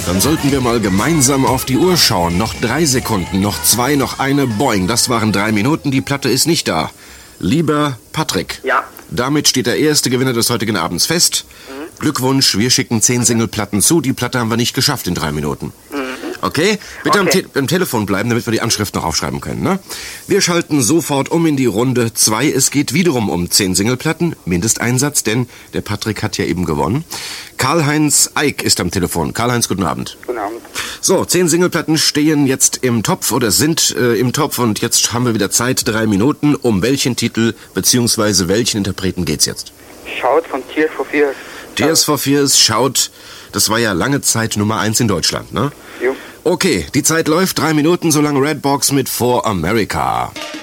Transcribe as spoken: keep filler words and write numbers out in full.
Dann sollten wir mal gemeinsam auf die Uhr schauen. Noch drei Sekunden, noch zwei, noch eine. Boing, das waren drei Minuten. Die Platte ist nicht da. Lieber Patrick. Ja. Damit steht der erste Gewinner des heutigen Abends fest. Mhm. Glückwunsch, wir schicken zehn Singleplatten zu. Die Platte haben wir nicht geschafft in drei Minuten. Mhm. Okay? Bitte okay. Am, Te- am Telefon bleiben, damit wir die Anschrift noch aufschreiben können, ne? Wir schalten sofort um in die Runde zwei. Es geht wiederum um zehn Singleplatten. Mindesteinsatz, denn der Patrick hat ja eben gewonnen. Karl-Heinz Eick ist am Telefon. Karl-Heinz, guten Abend. Guten Abend. So, zehn Singleplatten stehen jetzt im Topf oder sind äh, im Topf und jetzt haben wir wieder Zeit, drei Minuten. Um welchen Titel bzw. welchen Interpreten geht's jetzt? Schaut von Tears for Fears. Tears for Fears, Schaut, das war ja lange Zeit Nummer eins in Deutschland, ne? Jo. Okay, die Zeit läuft, drei Minuten, solange Redbox mit For America.